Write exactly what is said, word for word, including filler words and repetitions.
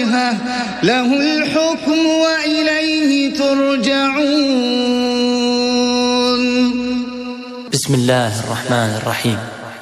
وجهه له الحكم وإليه ترجعون. بسم الله الرحمن الرحيم.